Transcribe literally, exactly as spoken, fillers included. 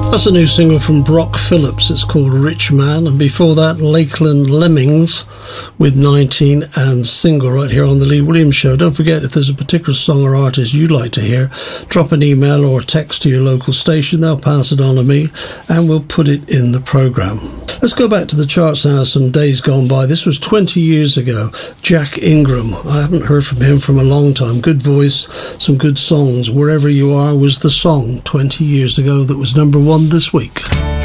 That's a new single from Brock Phillips. It's called Rich Man. And before that, Lakeland Lemmings with nineteen and Single right here on the Lee Williams Show. Don't forget, if there's a particular song or artist you'd like to hear, drop an email or text to your local station. They'll pass it on to me and we'll put it in the programme. Let's go back to the charts now, some days gone by. This was twenty years ago. Jack Ingram. I haven't heard from him from a long time. Good voice, some good songs. Wherever You Are was the song twenty years ago that was number one this week.